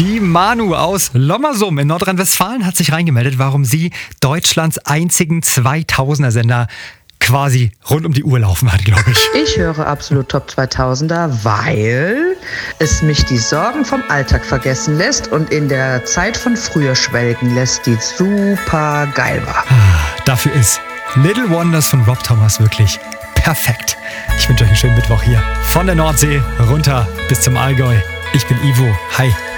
Die Manu aus Lommersum in Nordrhein-Westfalen hat sich reingemeldet, warum sie Deutschlands einzigen 2000er-Sender quasi rund um die Uhr laufen hat, glaube ich. Ich höre absolut Top 2000er, weil es mich die Sorgen vom Alltag vergessen lässt und in der Zeit von früher schwelgen lässt, die super geil war. Dafür ist Little Wonders von Rob Thomas wirklich perfekt. Ich wünsche euch einen schönen Mittwoch hier von der Nordsee runter bis zum Allgäu. Ich bin Ivo. Hi.